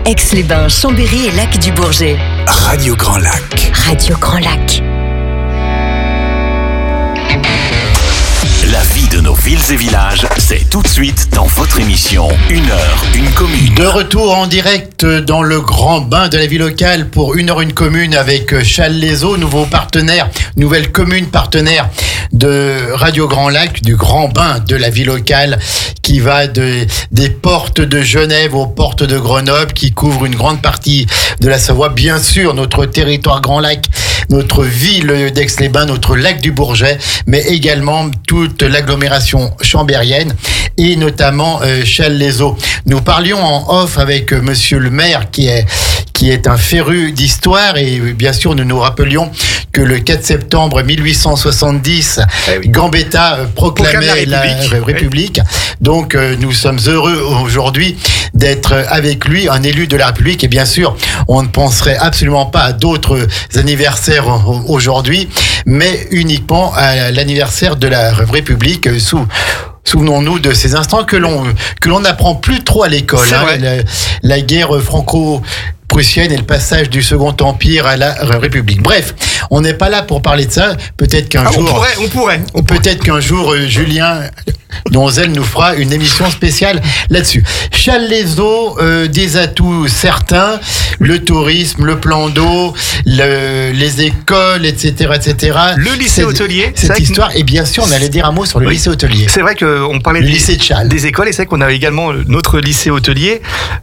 Aix-les-Bains, Chambéry et Lac-du-Bourget. Radio Grand Lac. Radio Grand Lac. La vie de nos villes et villages, c'est tout de suite dans votre émission 1 heure, une commune. De retour en direct dans le grand bain de la vie locale pour 1 heure, une commune avec Challes-les-Eaux, nouveau partenaire, nouvelle commune partenaire de Radio Grand Lac, du grand bain de la vie locale qui va des portes de Genève aux portes de Grenoble, qui couvre une grande partie de la Savoie. Bien sûr, notre territoire Grand Lac, notre ville d'Aix-les-Bains, notre lac du Bourget, mais également toute l'agglomération chambérienne et notamment Challes-les-Eaux. Nous parlions en off avec monsieur le maire qui est un féru d'histoire, et bien sûr nous nous rappelions que le 4 septembre 1870, Gambetta proclamait la République. Donc nous sommes heureux aujourd'hui d'être avec lui, un élu de la République, et bien sûr on ne penserait absolument pas à d'autres anniversaires aujourd'hui, mais uniquement à l'anniversaire de la République. Souvenons-nous de ces instants que l'on n'apprend plus trop à l'école. La guerre franco-prussienne et le passage du Second Empire à la République. Bref, on n'est pas là pour parler de ça. Peut-être qu'un jour... On pourrait. Peut-être qu'un jour, Julien Donzel nous fera une émission spéciale là-dessus. Challes-les-Eaux, des atouts certains, le tourisme, le plan d'eau, les écoles, etc., etc. Le lycée hôtelier. Cette histoire, et bien sûr, on allait dire un mot sur le lycée hôtelier. C'est vrai qu'on parlait lycée de Challes. Des écoles, et c'est vrai qu'on a également notre lycée hôtelier,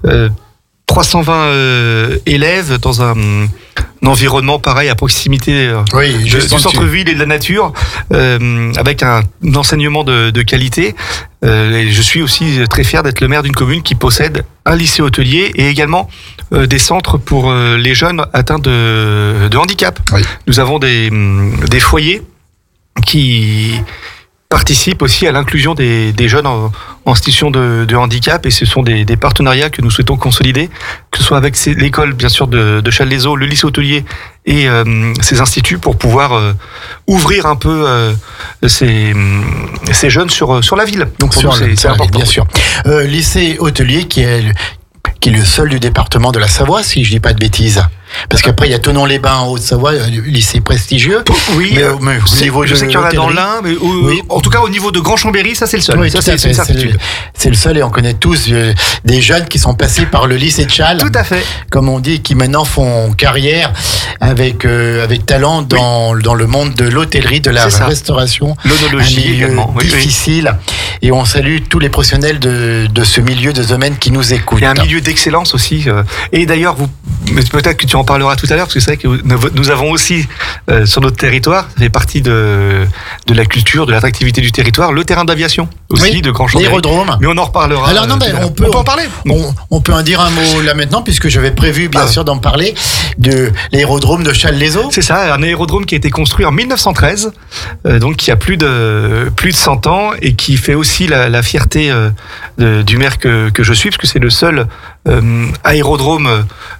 320 élèves dans un environnement pareil à proximité du centre-ville et de la nature, avec un enseignement de qualité. Et je suis aussi très fier d'être le maire d'une commune qui possède un lycée hôtelier et également des centres pour les jeunes atteints de handicap. Oui. Nous avons des foyers qui participent aussi à l'inclusion des jeunes en situation de handicap, et ce sont des partenariats que nous souhaitons consolider, que ce soit avec l'école bien sûr de Challes-les-Eaux, le lycée hôtelier et ces instituts, pour pouvoir ouvrir un peu ces jeunes sur la ville. Donc pour nous, c'est important. Bien sûr. Lycée hôtelier qui est le seul du département de la Savoie, si je dis pas de bêtises. Parce qu'après, il y a Thonon-les-Bains en Haute-Savoie, lycée prestigieux. Oui, mais au niveau je sais qu'il y en a dans l'Ain, mais en tout cas, au niveau de Grand Chambéry, ça, c'est le seul. Oui, ça, c'est une certitude. C'est le seul, et on connaît tous des jeunes qui sont passés par le lycée de Challes. Tout à fait. Comme on dit, qui maintenant font carrière avec talent dans le monde de l'hôtellerie, de la restauration. L'onologie également. Difficile. Et on salue tous les professionnels de ce milieu, de ce domaine qui nous écoutent. Il y a un milieu d'excellence aussi. Et d'ailleurs, peut-être que tu en parleras tout à l'heure, parce que c'est vrai que nous avons aussi sur notre territoire, ça fait partie de la culture, de l'attractivité du territoire, le terrain d'aviation aussi de Grand Chambéry. L'aérodrome. Mais on en reparlera. Alors non, on peut en parler. On peut en dire un mot là maintenant, puisque j'avais prévu bien sûr d'en parler, de l'aérodrome de Challes-les-Eaux. C'est ça, un aérodrome qui a été construit en 1913, donc qui a plus de 100 ans, et qui fait aussi la fierté du maire que je suis, parce que c'est le seul aérodrome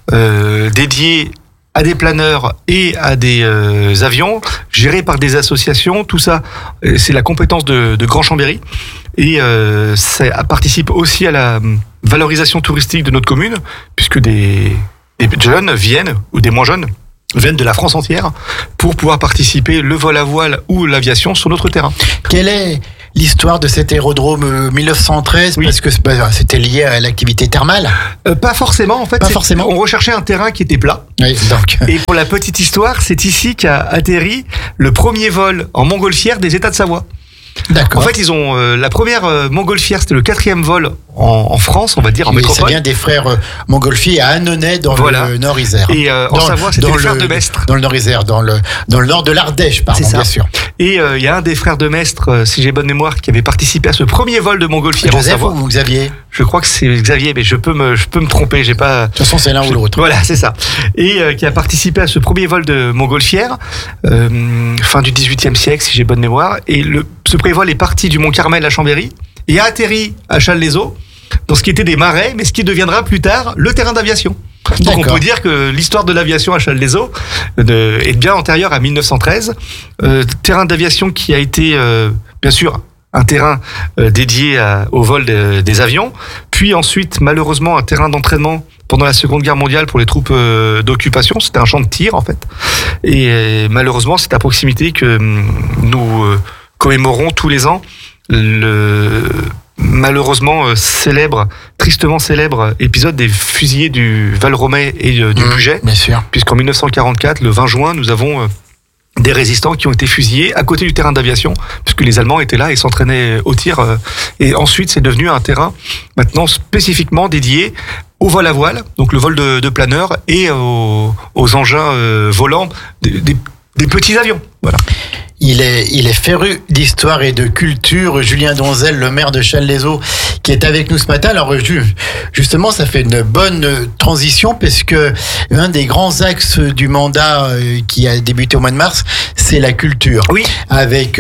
dédié à des planeurs et à des avions, gérés par des associations. Tout ça, c'est la compétence de Grand Chambéry, et ça participe aussi à la valorisation touristique de notre commune, puisque des jeunes viennent, ou des moins jeunes viennent de la France entière pour pouvoir participer le vol à voile ou l'aviation sur notre terrain. Quelle est l'histoire de cet aérodrome 1913 ? Parce que c'était lié à l'activité thermale. Pas forcément, en fait. Pas forcément. On recherchait un terrain qui était plat. Oui, donc. Et pour la petite histoire, c'est ici qu'a atterri le premier vol en montgolfière des États de Savoie. D'accord. En fait, ils ont la première montgolfière, c'était le 4e vol en France, on va dire, en métropole. Ça vient des frères Montgolfier à Annonay, dans le Nord-Isère. Et en Savoie, c'était les frères de Mestre. Dans le Nord-Isère, dans le nord de l'Ardèche, pardon, bien sûr. Et il y a un des frères de Mestre, si j'ai bonne mémoire, qui avait participé à ce premier vol de montgolfière en Savoie. Joseph ou Xavier ? Je crois que c'est Xavier, mais je peux me tromper. J'ai pas. De toute façon, c'est l'un ou l'autre. Voilà, c'est ça. Et qui a participé à ce premier vol de montgolfière, fin du XVIIIe siècle, si j'ai bonne mémoire. Et ce premier vol est parti du Mont-Carmel à Chambéry et a atterri à Challes-les-Eaux, dans ce qui était des marais, mais ce qui deviendra plus tard le terrain d'aviation. Donc on peut dire que l'histoire de l'aviation à Challes-les-Eaux est bien antérieure à 1913. Terrain d'aviation qui a été, bien sûr, un terrain dédié au vol des avions, puis ensuite, malheureusement, un terrain d'entraînement pendant la Seconde Guerre mondiale pour les troupes d'occupation. C'était un champ de tir en fait. Et malheureusement, c'est à proximité que nous commémorons tous les ans le malheureusement tristement célèbre épisode des fusillés du Val-Romay et du Bugey. Bien sûr. Puisqu'en 1944, le 20 juin, nous avons des résistants qui ont été fusillés à côté du terrain d'aviation, puisque les Allemands étaient là et s'entraînaient au tir. Et ensuite, c'est devenu un terrain maintenant spécifiquement dédié au vol à voile, donc le vol de planeur, et aux engins volants des petits avions. Voilà. Il est féru d'histoire et de culture. Julien Donzel, le maire de Challes-les-Eaux, qui est avec nous ce matin. Alors justement, ça fait une bonne transition parce que un des grands axes du mandat qui a débuté au mois de mars, c'est la culture. Oui. Avec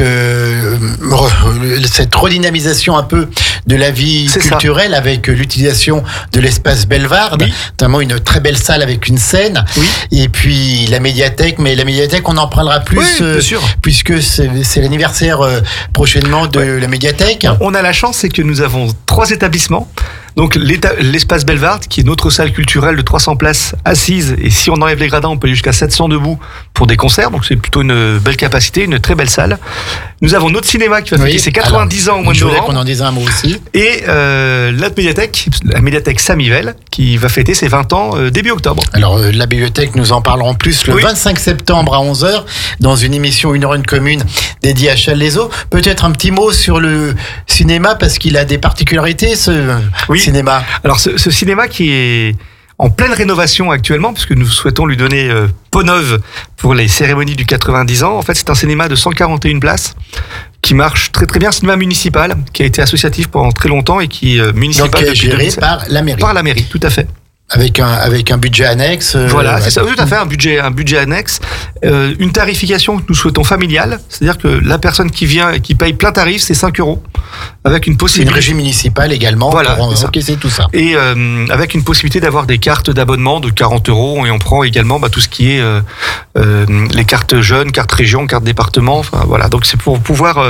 cette redynamisation un peu de la vie culturelle, avec l'utilisation de l'espace Bellevarde, notamment une très belle salle avec une scène. Oui. Et puis la médiathèque. Mais la médiathèque, on en parlera plus, bien sûr. Puisque c'est l'anniversaire prochainement de la médiathèque. On a la chance, c'est que nous avons 3 établissements. Donc l'espace Bellevarde, qui est notre salle culturelle de 300 places assises, et si on enlève les gradins, on peut aller jusqu'à 700 debout pour des concerts, donc c'est plutôt une belle capacité, une très belle salle. Nous avons notre cinéma qui va fêter ses 90 ans au mois de novembre. Je voulais qu'on en dise un mot aussi. Et la médiathèque Saint-Mivel, qui va fêter ses 20 ans début octobre. Alors la bibliothèque, nous en parlerons plus le 25 septembre à 11h, dans une émission 1 heure 1 commune dédiée à Challes-les-Eaux. Peut-être un petit mot sur le cinéma, parce qu'il a des particularités, ce cinéma. Alors ce cinéma qui est en pleine rénovation actuellement, puisque nous souhaitons lui donner peau neuve pour les cérémonies du 90 ans. En fait, c'est un cinéma de 141 places qui marche très très bien, cinéma municipal, qui a été associatif pendant très longtemps et qui est municipal. Donc géré par la mairie. Par la mairie, tout à fait. Avec un budget annexe. Voilà, c'est ça, tout à fait, un budget annexe. Une tarification que nous souhaitons familiale, c'est-à-dire que la personne qui vient et qui paye plein tarif, c'est 5 €, avec une possibilité. Une régie municipale également, voilà, pour encaisser tout ça. Et avec une possibilité d'avoir des cartes d'abonnement de 40 €, et on prend également tout ce qui est les cartes jeunes, cartes région, cartes département, enfin voilà. Donc c'est pour pouvoir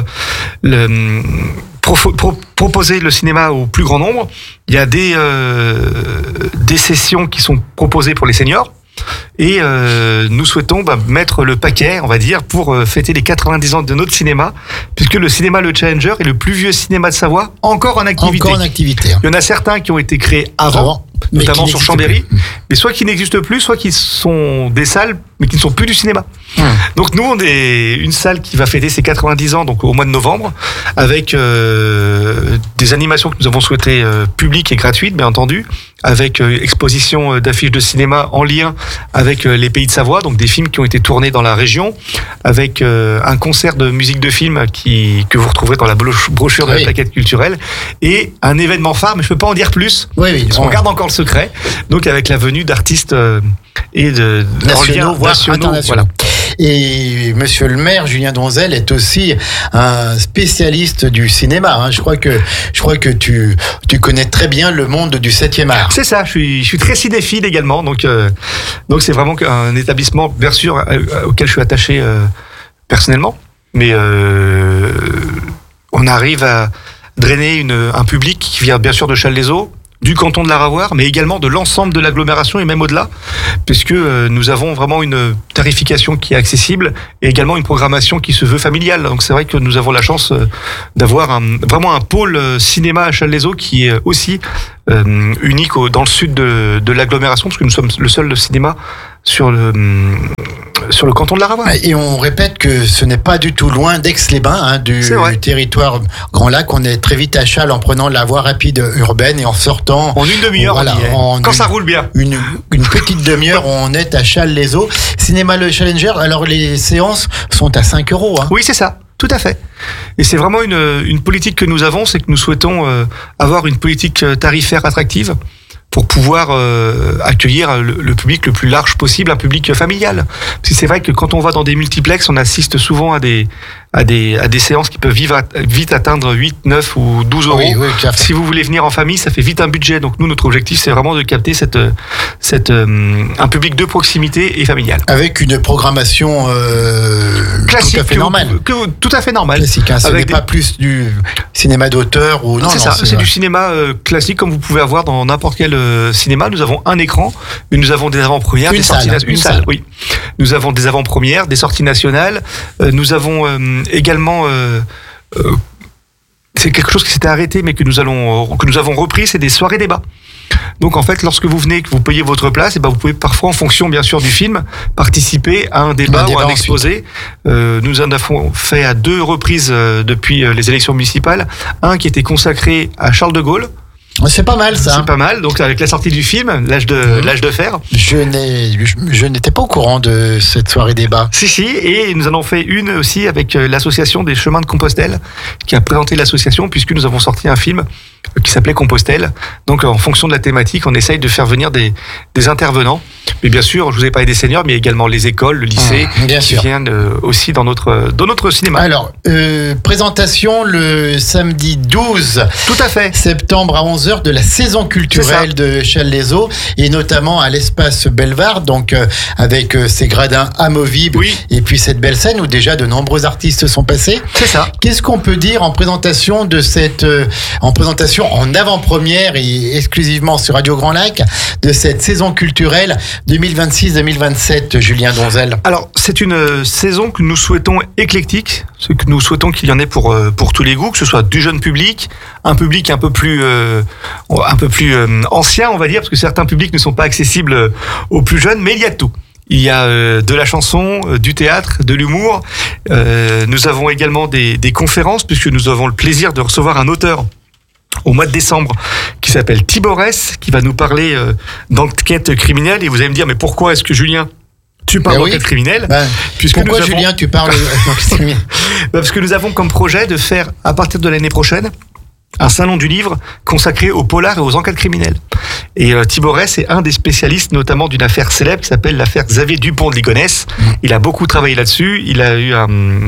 proposer le cinéma au plus grand nombre. Il y a des sessions qui sont proposées pour les seniors. Et nous souhaitons mettre le paquet, on va dire, pour fêter les 90 ans de notre cinéma, puisque le cinéma Le Challenger est le plus vieux cinéma de Savoie encore en activité. Encore en activité. Il y en a certains qui ont été créés avant, notamment sur Chambéry, mais soit qui n'existent plus, soit qui sont des salles, mais qui ne sont plus du cinéma. Donc nous, on est une salle qui va fêter ses 90 ans, donc au mois de novembre, avec des animations que nous avons souhaitées publiques et gratuites, bien entendu, avec exposition d'affiches de cinéma en lien avec les Pays de Savoie, donc des films qui ont été tournés dans la région, avec un concert de musique de film que vous retrouverez dans la brochure de la plaquette culturelle, et un événement phare, mais je peux pas en dire plus. On garde encore le secret. Donc avec la venue d'artistes et de nationaux, voire internationaux. Voilà. Et monsieur le maire, Julien Donzel, est aussi un spécialiste du cinéma. Je crois que tu connais très bien le monde du 7e art. C'est ça, je suis très cinéphile également. Donc c'est vraiment un établissement, bien sûr, auquel je suis attaché personnellement. Mais on arrive à drainer un public qui vient bien sûr de Challes-les-Eaux, du canton de la Ravoire, mais également de l'ensemble de l'agglomération et même au-delà, puisque nous avons vraiment une tarification qui est accessible et également une programmation qui se veut familiale. Donc c'est vrai que nous avons la chance d'avoir vraiment un pôle cinéma à Challes-les-Eaux qui est aussi unique dans le sud de l'agglomération, parce que nous sommes le seul cinéma sur le canton de la Ravoire. Et on répète que ce n'est pas du tout loin d'Aix-les-Bains, du territoire Grand Lac. On est très vite à Challes en prenant la voie rapide urbaine et en sortant. En une demi-heure, quand ça roule bien. Une petite demi-heure, on est à Challes-les-Eaux. Cinéma Le Challenger, alors les séances sont à 5 €. Oui, c'est ça. Tout à fait. Et c'est vraiment une politique que nous avons, c'est que nous souhaitons avoir une politique tarifaire attractive pour pouvoir accueillir le public le plus large possible, un public familial. Parce que c'est vrai que quand on va dans des multiplexes, on assiste souvent à à des séances qui peuvent vite atteindre 8, 9 ou 12 euros. Oui, si vous voulez venir en famille, ça fait vite un budget. Donc nous, notre objectif, c'est vraiment de capter un public de proximité et familial. Avec une programmation classique, tout à fait normale. Tout à fait normale. Classique, hein, ce n'est pas plus du cinéma d'auteur ou non. C'est du cinéma classique comme vous pouvez avoir dans n'importe quel cinéma. Nous avons un écran, mais nous avons des avant-premières, une salle. Oui. Nous avons des avant-premières, des sorties nationales. Nous avons également c'est quelque chose qui s'était arrêté mais que nous avons repris, c'est des soirées débats. Donc en fait, lorsque vous venez, que vous payez votre place, et ben vous pouvez parfois, en fonction bien sûr du film, participer à un débat ou à un exposé. Nous en avons fait à 2 reprises depuis les élections municipales. Un qui était consacré à Charles de Gaulle. C'est pas mal ça. C'est pas mal. Donc avec la sortie du film, l'âge de fer. Je n'étais pas au courant de cette soirée débat. Si, et nous en avons fait une aussi avec l'association des Chemins de Compostelle qui a présenté l'association puisque nous avons sorti un film qui s'appelait Compostelle. Donc en fonction de la thématique, on essaye de faire venir des intervenants. Mais bien sûr, je vous ai parlé des seniors, mais également les écoles, le lycée, qui viennent aussi dans notre cinéma. Alors, présentation le samedi 12 Tout à fait. septembre à 11h de la saison culturelle de Challes-les-Eaux, et notamment à l'espace Bellewaerde, donc avec ses gradins amovibles, et puis cette belle scène où déjà de nombreux artistes sont passés. C'est ça. Qu'est-ce qu'on peut dire en présentation de en avant-première et exclusivement sur Radio Grand Lac de cette saison culturelle 2026-2027, Julien Donzel? Alors, c'est une saison que nous souhaitons éclectique, ce que nous souhaitons qu'il y en ait pour tous les goûts, que ce soit du jeune public, un public un peu plus ancien, on va dire, parce que certains publics ne sont pas accessibles aux plus jeunes, mais il y a de tout. Il y a de la chanson, du théâtre, de l'humour. Nous avons également des conférences, puisque nous avons le plaisir de recevoir un auteur au mois de décembre qui s'appelle Tiborès, qui va nous parler d'enquête criminelle. Et vous allez me dire, mais pourquoi est-ce que Julien, tu parles d'enquête criminelle? Pourquoi Julien, tu parles d'enquête criminelle? Parce que nous avons comme projet de faire, à partir de l'année prochaine, un salon du livre consacré aux polars et aux enquêtes criminelles. Et Tiborès est un des spécialistes, notamment d'une affaire célèbre qui s'appelle l'affaire Xavier Dupont de Ligonnès. Il a beaucoup travaillé là-dessus. Il a eu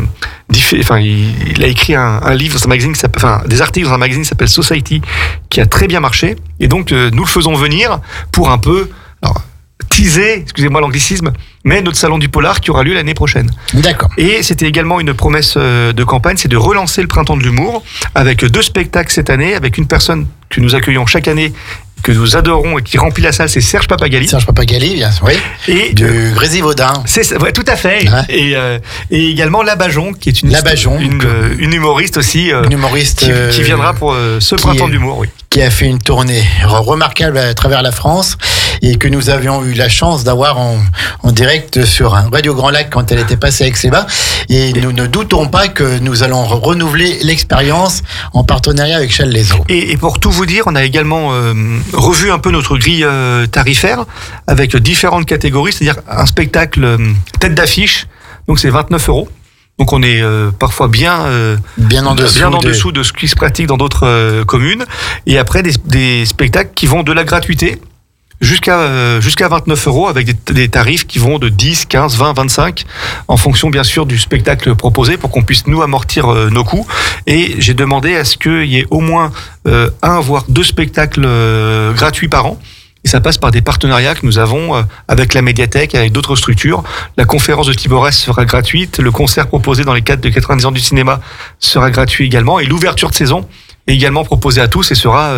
il a écrit un livre dans un magazine qui s'appelle, des articles dans un magazine qui s'appelle Society, qui a très bien marché. Et donc, nous le faisons venir pour un peu, teaser, excusez-moi l'anglicisme, mais notre salon du polar qui aura lieu l'année prochaine. D'accord. Et c'était également une promesse de campagne, c'est de relancer le printemps de l'humour avec 2 spectacles cette année, avec une personne que nous accueillons chaque année, que nous adorons et qui remplit la salle, c'est Serge Papagali. Serge Papagali, bien sûr. Oui. Et de Grésivaudan. Ouais, tout à fait. Ouais. Et également Labajon, qui est une humoriste aussi. Une humoriste qui viendra pour ce printemps de l'humour, oui. Qui a fait une tournée remarquable à travers la France et que nous avions eu la chance d'avoir en direct sur Radio Grand Lac quand elle était passée avec Seba. Et nous ne doutons pas que nous allons renouveler l'expérience en partenariat avec Challes-les-Eaux. Et pour tout vous dire, on a également revu un peu notre grille tarifaire avec différentes catégories, c'est-à-dire un spectacle tête d'affiche, donc c'est 29 €. Donc on est parfois bien en dessous de ce qui se pratique dans d'autres communes. Et après des spectacles qui vont de la gratuité jusqu'à 29 € avec des tarifs qui vont de 10, 15, 20, 25 en fonction bien sûr du spectacle proposé pour qu'on puisse nous amortir nos coûts. Et j'ai demandé à ce qu'il y ait au moins 1 voire 2 spectacles gratuits par an. Et ça passe par des partenariats que nous avons avec la médiathèque, avec d'autres structures. La conférence de Tiborès sera gratuite. Le concert proposé dans les cadres de 90 ans du cinéma sera gratuit également. Et l'ouverture de saison est également proposée à tous et sera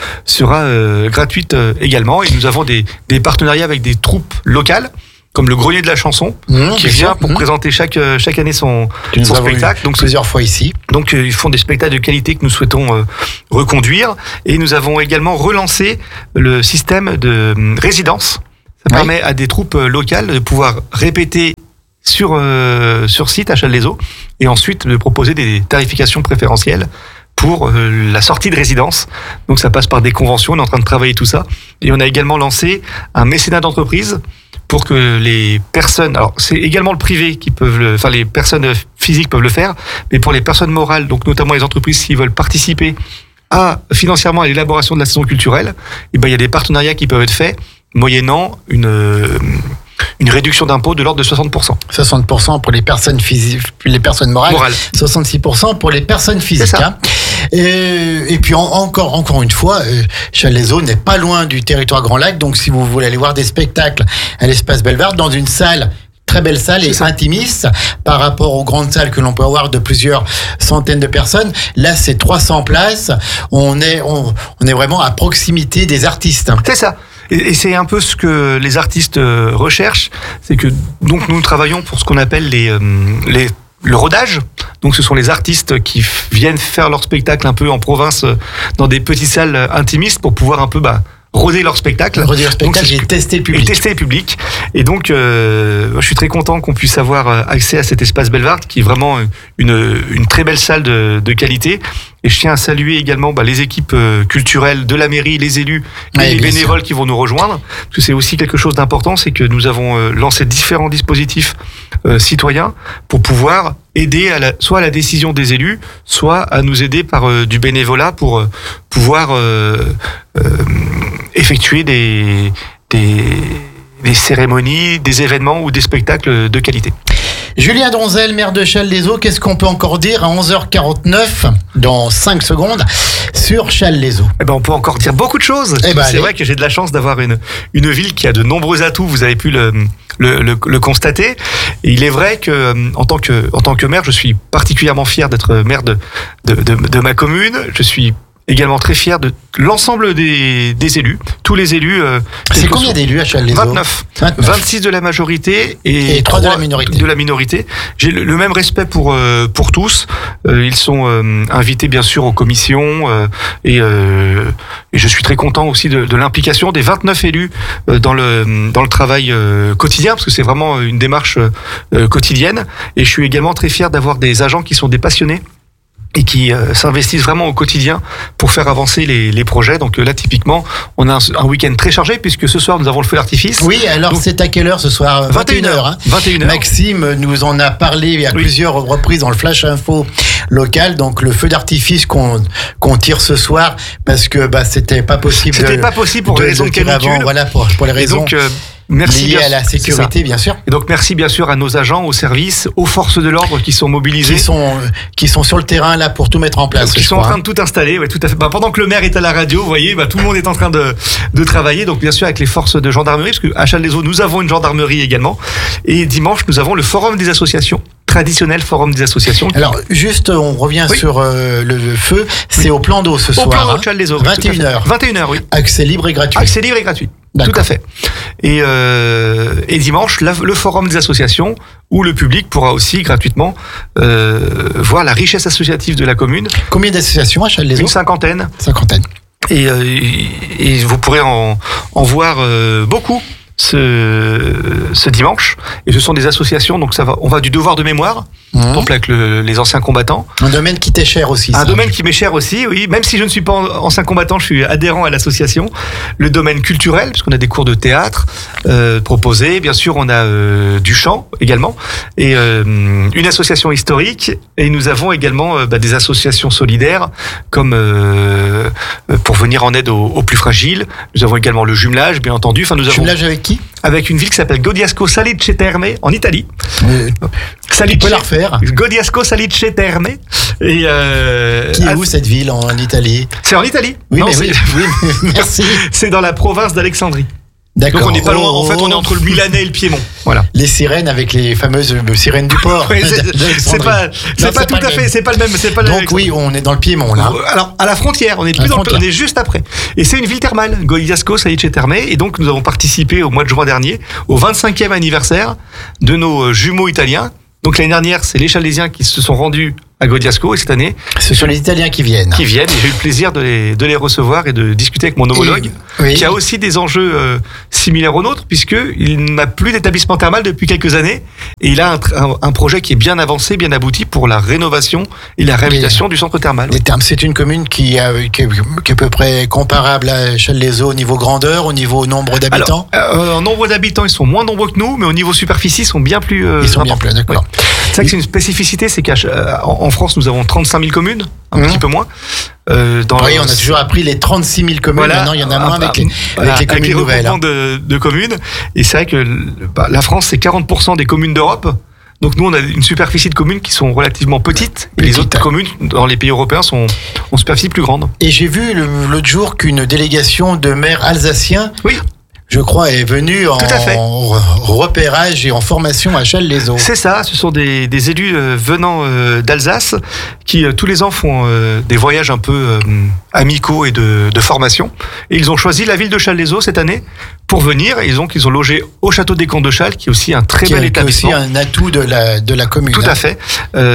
gratuite également. Et nous avons des partenariats avec des troupes locales, comme le Grenier de la Chanson, qui vient pour présenter chaque année son spectacle. Donc plusieurs fois ici. Donc ils font des spectacles de qualité que nous souhaitons reconduire. Et nous avons également relancé le système de résidence. Ça permet à des troupes locales de pouvoir répéter sur site à Challes-les-Eaux et ensuite de proposer des tarifications préférentielles pour la sortie de résidence. Donc ça passe par des conventions, on est en train de travailler tout ça. Et on a également lancé un mécénat d'entreprise pour que les personnes, alors c'est également le privé qui peuvent les personnes physiques peuvent le faire, mais pour les personnes morales, donc notamment les entreprises qui veulent participer financièrement à l'élaboration de la saison culturelle, il y a des partenariats qui peuvent être faits moyennant une réduction d'impôt de l'ordre de 60%. 60% pour les personnes physiques, les personnes morales. 66% pour les personnes physiques. C'est ça. Hein. Et puis encore une fois, Challes-les-Eaux n'est pas loin du territoire Grand Lac, donc si vous voulez aller voir des spectacles à l'espace Bellewaerde dans une salle, très belle salle et intimiste par rapport aux grandes salles que l'on peut avoir de plusieurs centaines de personnes. Là, c'est 300 places. On est vraiment à proximité des artistes. C'est ça. Et c'est un peu ce que les artistes recherchent. C'est que donc nous travaillons pour ce qu'on appelle le rodage. Donc ce sont les artistes qui viennent faire leur spectacle un peu en province dans des petites salles intimistes pour pouvoir un peu roder leur spectacle. Roder leur spectacle et tester le public. Et tester le public. Et donc, je suis très content qu'on puisse avoir accès à cet espace Bellewaerde, qui est vraiment une très belle salle de qualité. Et je tiens à saluer également les équipes culturelles de la mairie, les élus et les bénévoles qui vont nous rejoindre. Parce que c'est aussi quelque chose d'important, c'est que nous avons lancé différents dispositifs citoyens pour pouvoir aider soit à la décision des élus, soit à nous aider par du bénévolat pour pouvoir effectuer des cérémonies, des événements ou des spectacles de qualité. Julien Donzel, maire de Challes-les-Eaux, qu'est-ce qu'on peut encore dire à 11h49, dans 5 secondes, sur Challes-les-Eaux? On peut encore dire beaucoup de choses. C'est vrai que j'ai de la chance d'avoir une ville qui a de nombreux atouts, vous avez pu le constater. Et il est vrai que en tant que maire, je suis particulièrement fier d'être maire de ma commune. Je suis également très fier de l'ensemble des élus, tous les élus. C'est combien d'élus à Challes-les-Eaux? 29. 26 de la majorité et 3 de la minorité. J'ai le même respect pour tous. Ils sont invités bien sûr aux commissions et je suis très content aussi de l'implication des 29 élus dans le travail quotidien, parce que c'est vraiment une démarche quotidienne. Et je suis également très fier d'avoir des agents qui sont des passionnés et qui s'investissent vraiment au quotidien pour faire avancer les projets. Donc là, typiquement, on a un week-end très chargé, puisque ce soir, nous avons le feu d'artifice. Oui, alors donc, c'est à quelle heure ce soir? 21h. Hein. 21h. Maxime nous en a parlé à plusieurs reprises dans le Flash Info local. Donc le feu d'artifice qu'on tire ce soir, parce que c'était pas possible. C'était pas possible pour les raisons de canicule. Avant, voilà, pour les raisons. Donc, merci lié à la sécurité, bien sûr. Et donc merci bien sûr à nos agents, aux services, aux forces de l'ordre qui sont mobilisés, qui sont sur le terrain là pour tout mettre en place. Qui sont en train de tout installer, tout à fait. Pendant que le maire est à la radio, vous voyez, tout le monde est en train de travailler. Donc bien sûr avec les forces de gendarmerie, parce qu'à Challes-les-Eaux nous avons une gendarmerie également. Et dimanche nous avons le forum des associations. Traditionnel forum des associations. Alors, juste, on revient sur le feu. C'est au plan d'eau ce soir. Au plan d'eau de Challes-les-Eaux. 21h. 21h, oui. Accès libre et gratuit. Accès libre et gratuit. D'accord. Tout à fait. Et dimanche, le forum des associations, où le public pourra aussi gratuitement voir la richesse associative de la commune. Combien d'associations à Challes-les-Eaux? Une cinquantaine. Et vous pourrez en voir beaucoup ce dimanche, et ce sont des associations, donc on va du devoir de mémoire, donc avec les anciens combattants. Un domaine qui t'est cher aussi. Domaine qui m'est cher aussi, oui. Même si je ne suis pas ancien combattant, je suis adhérent à l'association. Le domaine culturel, puisqu'on a des cours de théâtre proposés. Bien sûr, on a du chant également, et une association historique. Et nous avons également des associations solidaires, comme pour venir en aide aux plus fragiles. Nous avons également le jumelage, bien entendu. Enfin, nous avons jumelage avec qui? Avec une ville qui s'appelle Godiasco Salice Terme en Italie. Tu peux la refaire. Godiasco Salice Terme. Et qui est où cette ville en Italie? C'est en Italie. Oui, merci. C'est dans la province d'Alexandrie. D'accord. Donc on n'est pas loin. En fait, on est entre le Milanais et le Piémont. Voilà. Les sirènes avec les fameuses sirènes du port. Oui, c'est pas tout à fait. C'est pas le même. C'est pas le même. Donc oui, on est dans le Piémont là. Alors à la frontière, on est plus on est juste après. Et c'est une ville thermale, Godiasco Salice Terme. Et donc nous avons participé au mois de juin dernier au 25e anniversaire de nos jumeaux italiens. Donc l'année dernière, c'est les Challésiens qui se sont rendus à Godiasco, et cette année, ce sont les Italiens qui viennent. Et j'ai eu le plaisir de les recevoir et de discuter avec mon homologue, qui a aussi des enjeux similaires aux nôtres, puisqu'il n'a plus d'établissement thermal depuis quelques années, et il a un projet qui est bien avancé, bien abouti pour la rénovation et la réhabilitation du centre thermal. C'est une commune qui est à peu près comparable à Challes-les-Eaux au niveau grandeur, au niveau nombre d'habitants. En nombre d'habitants, ils sont moins nombreux que nous, mais au niveau superficie, ils sont bien plus ils sont bien plus, d'accord. C'est ça que c'est une spécificité, c'est qu'en France, nous avons 35 000 communes, un petit peu moins. Oui, on a toujours appris les 36 000 communes, maintenant il y en a moins avec les communes nouvelles. De communes. Et c'est vrai que la France, c'est 40% des communes d'Europe. Donc nous, on a une superficie de communes qui sont relativement petites. Et les autres communes dans les pays européens ont une superficie plus grande. Et j'ai vu l'autre jour qu'une délégation de maires alsaciens, je crois, est venue en repérage et en formation à Challes-les-Eaux. C'est ça, ce sont des élus venant d'Alsace qui tous les ans font des voyages un peu amicaux et de formation. Et ils ont choisi la ville de Challes-les-Eaux cette année pour venir. Ils ont logé au château des Comtes de Chasles, qui est aussi un très bel établissement. Qui est aussi un atout de la commune. Tout à fait.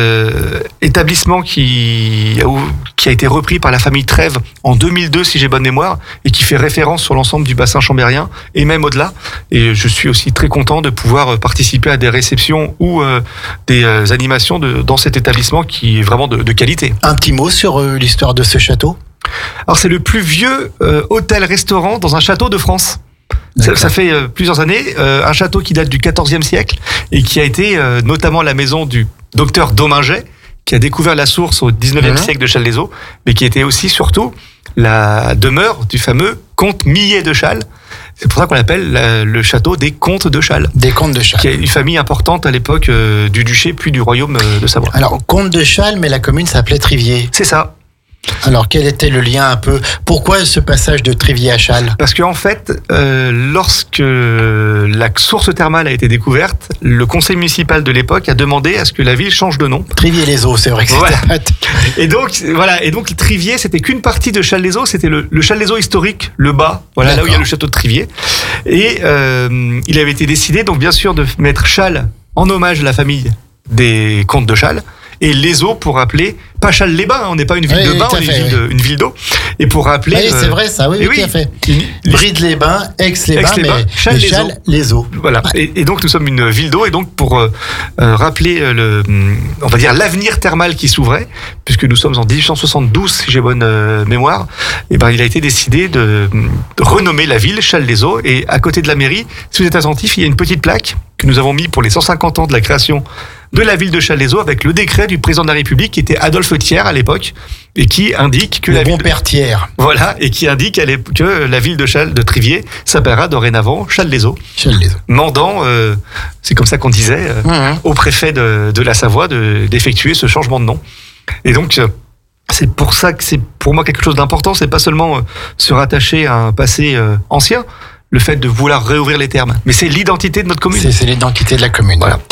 Établissement qui a été repris par la famille Trèves en 2002, si j'ai bonne mémoire, et qui fait référence sur l'ensemble du bassin chambérien et même au-delà. Et je suis aussi très content de pouvoir participer à des réceptions ou des animations dans cet établissement qui est vraiment de qualité. Un petit mot sur l'histoire de ce château ? Alors c'est le plus vieux hôtel-restaurant dans un château de France. Ça fait plusieurs années, un château qui date du XIVe siècle et qui a été notamment la maison du docteur Dominget, qui a découvert la source au XIXe siècle de Challes-les-Eaux, mais qui était aussi surtout la demeure du fameux comte Millet de Chasles. C'est pour ça qu'on l'appelle le château des Comtes de Chasles. Des Comtes de Chasles. Qui est une famille importante à l'époque du duché puis du royaume de Savoie. Alors, Comte de Chasles, mais la commune s'appelait Triviers. C'est ça. Alors, quel était le lien un peu ? Pourquoi ce passage de Triviers à Chasles ? Parce qu'en fait, lorsque la source thermale a été découverte, le conseil municipal de l'époque a demandé à ce que la ville change de nom. Triviers-les-Eaux, c'est vrai que c'était... Et donc Triviers, c'était qu'une partie de Challes-les-Eaux, c'était le Challes-les-Eaux historique, le bas, là où il y a le château de Triviers. Et il avait été décidé, donc bien sûr, de mettre Chasles en hommage à la famille des comtes de Chasles. Et les eaux pour rappeler, pas Chasles-les-Bains, on n'est pas une ville de bain, on est une ville d'eau. Et pour rappeler. Oui, c'est vrai ça, oui, tout à fait. Bride-les-Bains, Aix-les-Bains, mais Chasles-les-Eaux. Voilà. Et donc nous sommes une ville d'eau, et donc pour rappeler on va dire l'avenir thermal qui s'ouvrait, puisque nous sommes en 1872, si j'ai bonne mémoire, et ben il a été décidé de renommer la ville Chasles-les-Eaux. Et à côté de la mairie, si vous êtes attentif, il y a une petite plaque que nous avons mis pour les 150 ans de la création de la ville de Challes-les-Eaux, avec le décret du président de la République qui était Adolphe Thiers à l'époque, et qui indique que père Thiers. Voilà, et qui indique que la ville de Triviers s'appellera dorénavant Challes-les-Eaux. Mandant, c'est comme ça qu'on disait, au préfet de la Savoie d'effectuer ce changement de nom. Et donc c'est pour ça que c'est pour moi quelque chose d'important. C'est pas seulement se rattacher à un passé ancien, le fait de vouloir réouvrir les termes, mais c'est l'identité de notre commune. C'est l'identité de la commune. Voilà.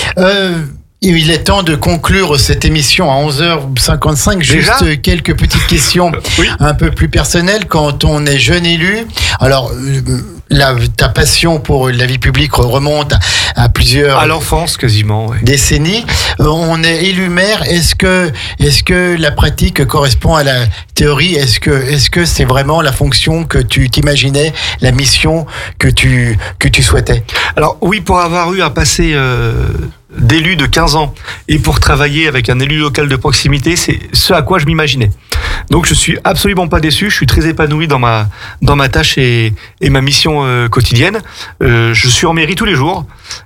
Il est temps de conclure cette émission à 11h55. Juste quelques petites questions un peu plus personnelles. Quand on est jeune élu, alors ta passion pour la vie publique remonte à plusieurs... À l'enfance quasiment, décennies. On est élu maire. Est-ce que la pratique correspond à la théorie ? Est-ce que c'est vraiment la fonction que tu t'imaginais, la mission que tu souhaitais ? Alors oui, pour avoir eu un passé d'élu de 15 ans et pour travailler avec un élu local de proximité, c'est ce à quoi je m'imaginais. Donc je suis absolument pas déçu, je suis très épanoui dans ma tâche et ma mission quotidienne. Je suis en mairie tous les jours,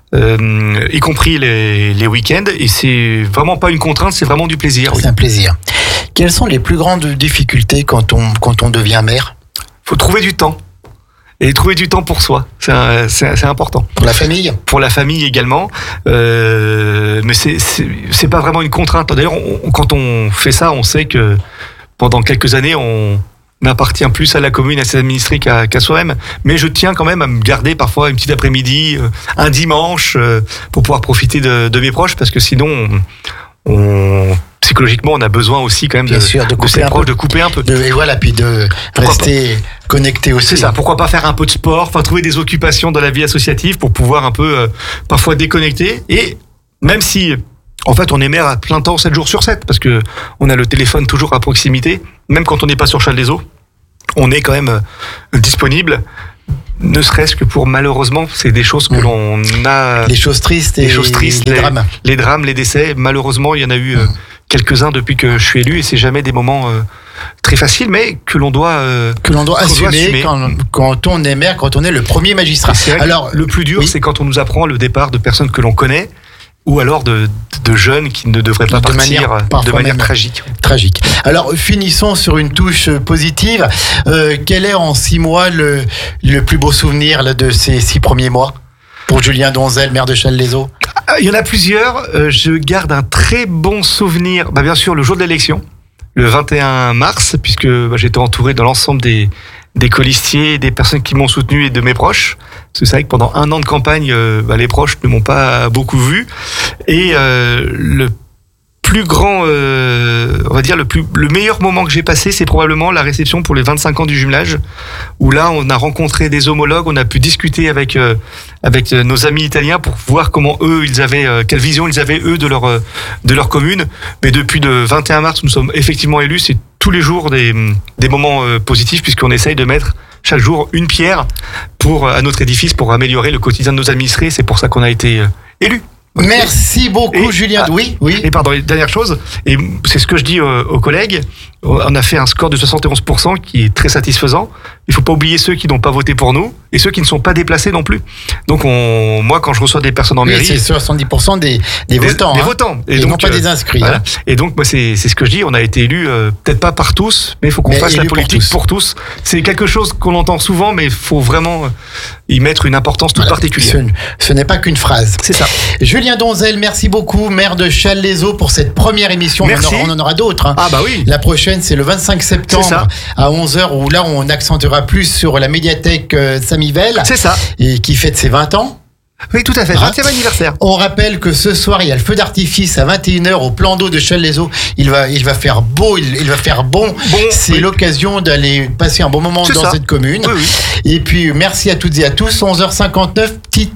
y compris les week-ends, et c'est vraiment pas une contrainte, c'est vraiment du plaisir. C'est un plaisir. Quelles sont les plus grandes difficultés quand on devient maire ? Faut trouver du temps. Et trouver du temps pour soi, c'est important. Pour la famille ? Pour la famille également, mais c'est pas vraiment une contrainte. D'ailleurs, quand on fait ça, on sait que pendant quelques années, on n'appartient plus à la commune, à ses administrés qu'à soi-même. Mais je tiens quand même à me garder parfois une petite après-midi, un dimanche, pour pouvoir profiter de mes proches, parce que sinon, psychologiquement, on a besoin aussi quand même de couper un peu. Et voilà, puis de rester connecté aussi. C'est ça, pourquoi pas faire un peu de sport, trouver des occupations dans la vie associative pour pouvoir un peu, parfois déconnecter. Et même si, en fait, on est maire à plein temps, 7 jours sur 7, parce que on a le téléphone toujours à proximité, même quand on n'est pas sur Challes-les-Eaux, on est quand même disponible. Ne serait-ce que pour, malheureusement, c'est des choses que l'on a... Les choses tristes, les drames. Les drames, les décès. Malheureusement, il y en a eu quelques-uns depuis que je suis élu, et c'est jamais des moments très faciles, mais que l'on doit assumer quand on est maire, quand on est le premier magistrat. Alors, le plus dur, c'est quand on nous apprend le départ de personnes que l'on connaît, ou alors de jeunes qui ne devraient pas partir de manière tragique. Alors, finissons sur une touche positive. Quel est en 6 mois le plus beau souvenir là, de ces 6 premiers mois pour Julien Donzel, maire de Challes-les-Eaux? Il y en a plusieurs. Je garde un très bon souvenir, bien sûr, le jour de l'élection, le 21 mars, puisque j'étais entouré de l'ensemble des colistiers, des personnes qui m'ont soutenu et de mes proches. Parce que c'est vrai que pendant 1 an de campagne, les proches ne m'ont pas beaucoup vu. Et le plus grand, on va dire le meilleur moment que j'ai passé, c'est probablement la réception pour les 25 ans du jumelage, où là on a rencontré des homologues, on a pu discuter avec nos amis italiens pour voir comment eux quelle vision ils avaient eux de leur commune. Mais depuis le 21 mars, nous sommes effectivement élus. C'est tous les jours des moments positifs, puisqu'on essaye de mettre chaque jour une pierre à notre édifice pour améliorer le quotidien de nos administrés. C'est pour ça qu'on a été élus. Merci beaucoup, Julien. Oui. Et pardon, dernière chose, et c'est ce que je dis aux collègues, on a fait un score de 71% qui est très satisfaisant. Il faut pas oublier ceux qui n'ont pas voté pour nous et ceux qui ne sont pas déplacés non plus. Donc moi, quand je reçois des personnes en mairie, c'est 70% des votants. Des votants. Et donc, non pas des inscrits. Voilà. Et donc, moi, c'est ce que je dis, on a été élus, peut-être pas par tous, mais il faut qu'on fasse la politique pour tous. C'est quelque chose qu'on entend souvent, mais il faut vraiment y mettre une importance toute particulière. Ce n'est pas qu'une phrase. C'est ça. Julien Donzel, merci beaucoup, maire de Challes-les-Eaux, pour cette première émission. Merci. On en aura d'autres. Ah bah oui. La prochaine, c'est le 25 septembre à 11h, où là, on accentuera plus sur la médiathèque Samivelle. C'est ça. Et qui fête ses 20 ans. Oui, tout à fait. 20e anniversaire. On rappelle que ce soir, il y a le feu d'artifice à 21h au plan d'eau de Challes-les-Eaux. Il va faire beau, il va faire bon. C'est l'occasion d'aller passer un bon moment dans cette commune. Oui. Et puis, merci à toutes et à tous. 11h59,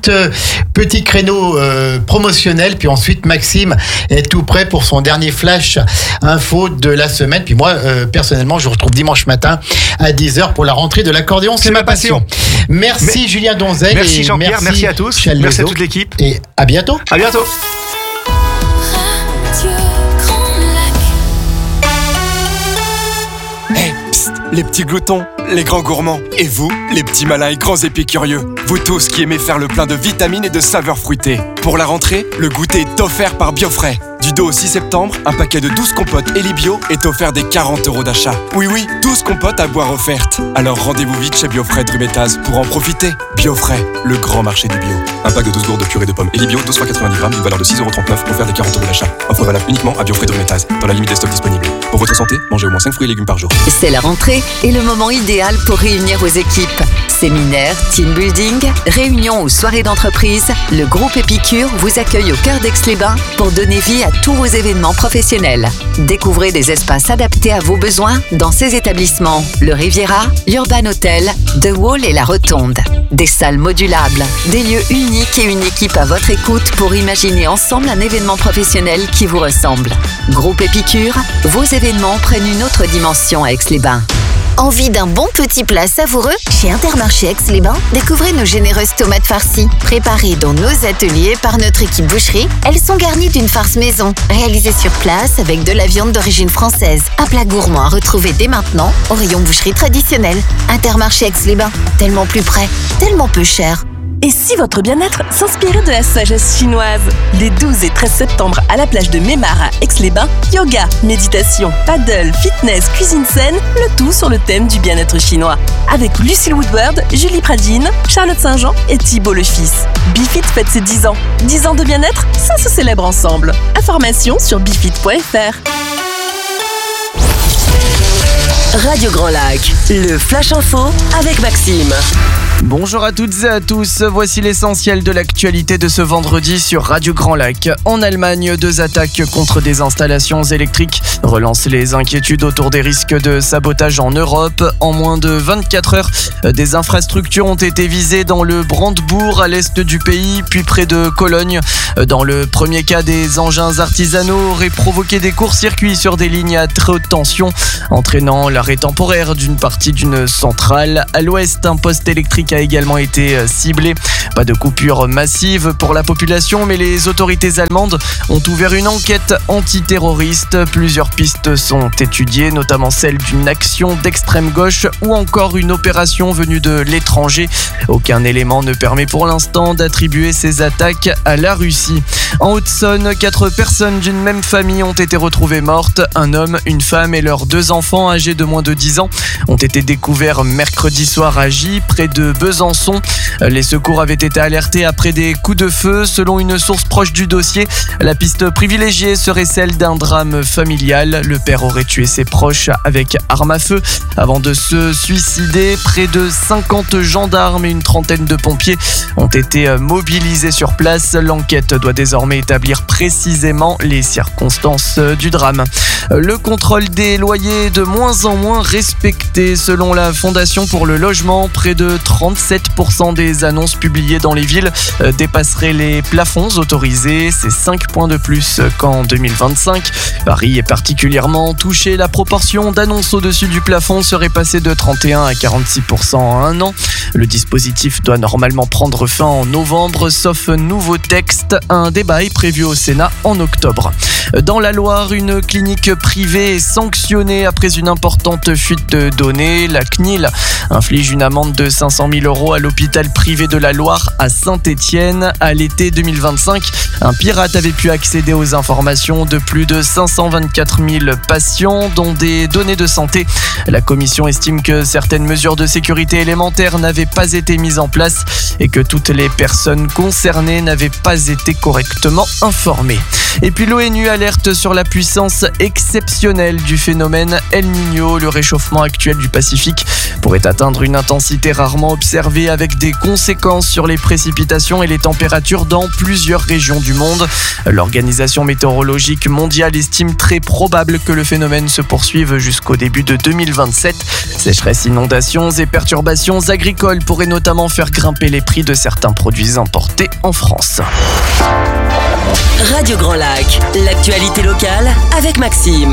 petit créneau promotionnel. Puis ensuite, Maxime est tout prêt pour son dernier flash info de la semaine. Puis moi, personnellement, je vous retrouve dimanche matin à 10h pour la rentrée de l'accordéon. C'est ma passion. Merci Julien Donzel. Merci Jean-Pierre, merci à tous. Merci à toute l'équipe. Et à bientôt. À bientôt. Hey, psst, les petits gloutons, les grands gourmands, et vous, les petits malins et grands épicurieux, vous tous qui aimez faire le plein de vitamines et de saveurs fruitées. Pour la rentrée, le goûter est offert par Biofrais. Du 2 au 6 septembre, un paquet de 12 compotes Elibio est offert des 40 € d'achat. Oui, 12 compotes à boire offertes. Alors rendez-vous vite chez Biofrais de Rumétaz pour en profiter. Biofrais, le grand marché du bio. Un pack de 12 gourdes de purée de pommes Elibio, 12 x 90 grammes, d'une valeur de 6,39 €, offert des 40 € d'achat. Offre valable uniquement à Biofrais de Rumétaz, dans la limite des stocks disponibles. Pour votre santé, mangez au moins 5 fruits et légumes par jour. C'est la rentrée et le moment idéal pour réunir vos équipes. Séminaires, team building, réunions ou soirées d'entreprise, le groupe Épicure vous accueille au cœur d'Aix-les-Bains pour donner vie à tous vos événements professionnels. Découvrez des espaces adaptés à vos besoins dans ces établissements. Le Riviera, l'Urban Hotel, The Wall et la Rotonde. Des salles modulables, des lieux uniques et une équipe à votre écoute pour imaginer ensemble un événement professionnel qui vous ressemble. Groupe Épicure, vos événements prennent une autre dimension à Aix-les-Bains. Envie d'un bon petit plat savoureux? Chez Intermarché Aix-les-Bains, découvrez nos généreuses tomates farcies. Préparées dans nos ateliers par notre équipe boucherie, elles sont garnies d'une farce maison, réalisée sur place avec de la viande d'origine française. Un plat gourmand à retrouver dès maintenant au rayon boucherie traditionnelle. Intermarché Aix-les-Bains, tellement plus près, tellement peu cher. Et si votre bien-être s'inspirait de la sagesse chinoise? Les 12 et 13 septembre à la plage de Mémar à Aix-les-Bains, yoga, méditation, paddle, fitness, cuisine saine, le tout sur le thème du bien-être chinois. Avec Lucille Woodward, Julie Pradine, Charlotte Saint-Jean et Thibault le Fils. Bifit fête ses 10 ans. 10 ans de bien-être, ça se célèbre ensemble. Information sur bifit.fr. Radio Grand Lac, le Flash Info avec Maxime. Bonjour à toutes et à tous, voici l'essentiel de l'actualité de ce vendredi sur Radio Grand Lac. En Allemagne, 2 attaques contre des installations électriques relancent les inquiétudes autour des risques de sabotage en Europe. En moins de 24 heures, des infrastructures ont été visées dans le Brandebourg, à l'est du pays, puis près de Cologne. Dans le premier cas, des engins artisanaux auraient provoqué des courts-circuits sur des lignes à très haute tension, entraînant l'arrêt temporaire d'une partie d'une centrale. À l'ouest, un poste électrique Munich a également été ciblé. Pas de coupure massive pour la population, mais les autorités allemandes ont ouvert une enquête antiterroriste. Plusieurs pistes sont étudiées, notamment celle d'une action d'extrême gauche ou encore une opération venue de l'étranger. Aucun élément ne permet pour l'instant d'attribuer ces attaques à la Russie. En Haute-Saône, 4 personnes d'une même famille ont été retrouvées mortes. Un homme, une femme et leurs 2 enfants âgés de moins de 10 ans ont été découverts mercredi soir à Gy, près de Besançon. Les secours avaient été alertés après des coups de feu. Selon une source proche du dossier, la piste privilégiée serait celle d'un drame familial. Le père aurait tué ses proches avec arme à feu avant de se suicider. Près de 50 gendarmes et une trentaine de pompiers ont été mobilisés sur place. L'enquête doit désormais établir précisément les circonstances du drame. Le contrôle des loyers est de moins en moins respecté. Selon la Fondation pour le logement, près de 37% des annonces publiées dans les villes dépasseraient les plafonds autorisés. C'est 5 points de plus qu'en 2025. Paris est particulièrement touché. La proportion d'annonces au-dessus du plafond serait passée de 31 à 46% en un an. Le dispositif doit normalement prendre fin en novembre, sauf nouveau texte. Un débat est prévu au Sénat en octobre. Dans la Loire, une clinique privée est sanctionnée après une importante fuite de données. La CNIL inflige une amende de 500 000 € à l'hôpital privé de la Loire à Saint-Étienne. À l'été 2025, un pirate avait pu accéder aux informations de plus de 524 000 patients, dont des données de santé. La commission estime que certaines mesures de sécurité élémentaires n'avaient pas été mises en place et que toutes les personnes concernées n'avaient pas été correctement informées. Et puis l'ONU alerte sur la puissance exceptionnelle du phénomène El Niño. Le réchauffement actuel du Pacifique pourrait atteindre une intensité rarement observée avec des conséquences sur les précipitations et les températures dans plusieurs régions du monde. L'Organisation météorologique mondiale estime très probable que le phénomène se poursuive jusqu'au début de 2027. Sécheresse, inondations et perturbations agricoles pourraient notamment faire grimper les prix de certains produits importés en France. Radio Grand Lac, l'actualité locale avec Maxime.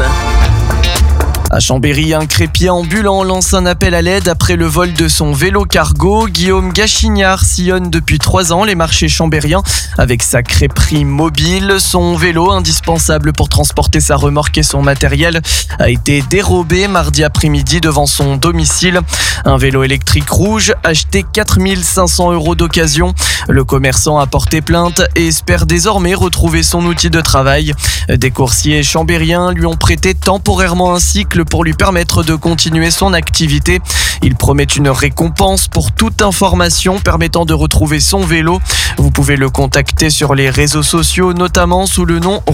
À Chambéry, un crépier ambulant lance un appel à l'aide après le vol de son vélo cargo. Guillaume Gachignard sillonne depuis 3 ans les marchés chambériens avec sa crêperie mobile. Son vélo, indispensable pour transporter sa remorque et son matériel, a été dérobé mardi après-midi devant son domicile. Un vélo électrique rouge acheté 4 500 € d'occasion. Le commerçant a porté plainte et espère désormais retrouver son outil de travail. Des coursiers chambériens lui ont prêté temporairement un cycle pour lui permettre de continuer son activité. Il promet une récompense pour toute information permettant de retrouver son vélo. Vous pouvez le contacter sur les réseaux sociaux, notamment sous le nom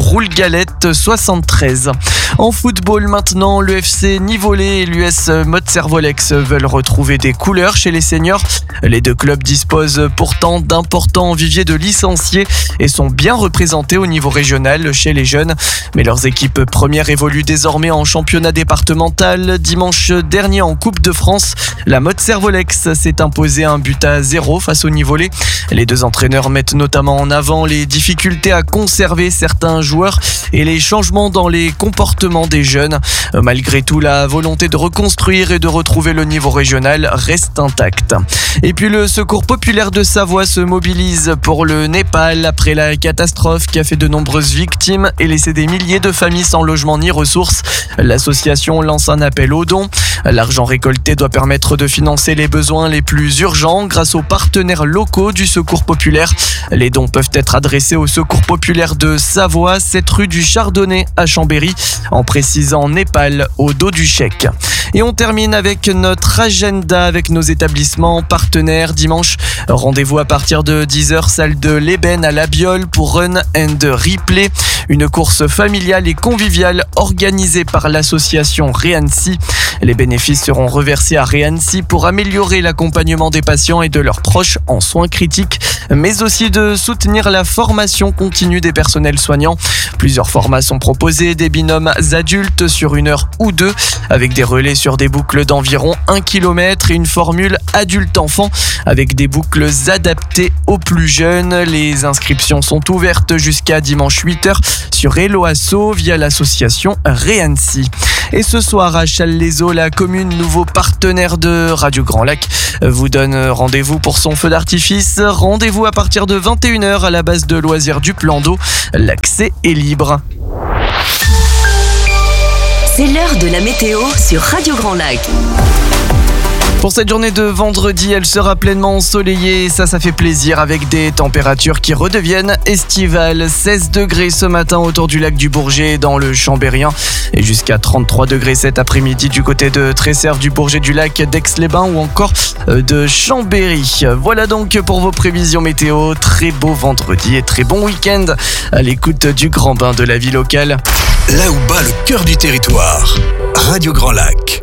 Roulegalette73. En football maintenant, le FC Nivolé et l'US Motte-Servolex veulent retrouver des couleurs chez les seniors. Les 2 clubs disposent pourtant d'importants viviers de licenciés et sont bien représentés au niveau régional chez les jeunes. Mais leurs équipes premières évoluent désormais en championnat départemental. Dimanche dernier en Coupe de France, la Motte-Servolex s'est imposée 1-0 face au Nivolé. Les 2 entraîneurs mettent notamment en avant les difficultés à conserver certains joueurs et les changements dans les comportements des jeunes. Malgré tout, la volonté de reconstruire et de retrouver le niveau régional reste intacte. Et puis le Secours populaire de Savoie se mobilise pour le Népal après la catastrophe qui a fait de nombreuses victimes et laissé des milliers de familles sans logement ni ressources. L'association lance un appel aux dons. L'argent récolté doit permettre de financer les besoins les plus urgents grâce aux partenaires locaux du Secours populaire. Les dons peuvent être adressés au Secours populaire de Savoie, 7 rue du Chardonnay à Chambéry, en précisant Népal au dos du chèque. Et on termine avec notre agenda avec nos établissements partenaires. Dimanche, rendez-vous à partir de 10h, salle de l'Ébène à La Biole pour Run and Replay. Une course familiale et conviviale organisée par l'association Réannecy. Les bénéfices seront reversés à Réannecy pour améliorer l'accompagnement des patients et de leurs proches en soins critiques, mais aussi de soutenir la formation continue des personnels soignants. Plusieurs formats sont proposés, des binômes adultes sur 1 heure ou 2, avec des relais sur des boucles d'environ 1 km et une formule adulte-enfant avec des boucles adaptées aux plus jeunes. Les inscriptions sont ouvertes jusqu'à dimanche 8h sur Hello Asso via l'association Réannecy. Et ce soir à Challes-les-Eaux, la commune, nouveau partenaire de Radio Grand Lac, vous donne rendez-vous pour son feu d'artifice. Rendez-vous à partir de 21h à la base de loisirs du Plan d'eau. L'accès est libre. C'est l'heure de la météo sur Radio Grand Lac. Pour cette journée de vendredi, elle sera pleinement ensoleillée. Ça fait plaisir avec des températures qui redeviennent estivales. 16 degrés ce matin autour du lac du Bourget dans le Chambérien et jusqu'à 33 degrés cet après-midi du côté de Tresserve, du Bourget du Lac, d'Aix-les-Bains ou encore de Chambéry. Voilà donc pour vos prévisions météo. Très beau vendredi et très bon week-end à l'écoute du grand bain de la vie locale. Là où bat le cœur du territoire, Radio Grand Lac.